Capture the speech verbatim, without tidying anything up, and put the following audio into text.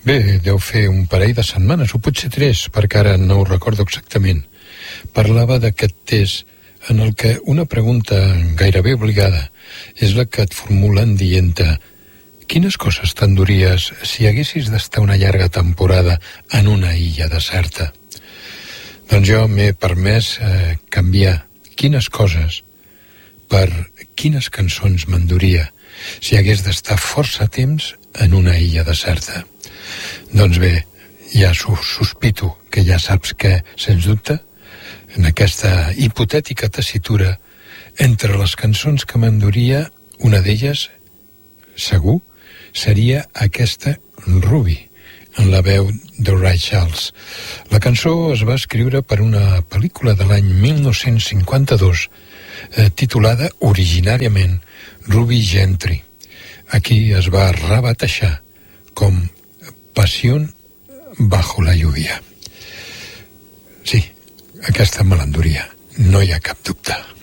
Bé, deu fer un parell de setmanes, o potser tres, perquè ara no ho recordo exactament. Parlava d'aquest test en el que una pregunta gairebé obligada és la que et formulen dient-te: quines coses t'enduries si haguessis d'estar una llarga temporada en una illa deserta? Doncs jo m'he permès eh, canviar quines coses per quines cançons m'enduria si hagués d'estar força temps en una illa deserta. Doncs bé, ja sospito que ja saps que, sens dubte, en aquesta hipotètica tessitura, entre les cançons que m'enduria, una d'elles, segur, seria aquesta Ruby, en la veu de Ray Charles. La cançó es va escriure per una pel·lícula de l'any mil nou-cents cinquanta-dos, eh, titulada originàriament Ruby Gentry. Aquí es va rebatejar com Pasión bajo la lluvia. Sí, aquesta me l'enduria, no hi ha cap dubte.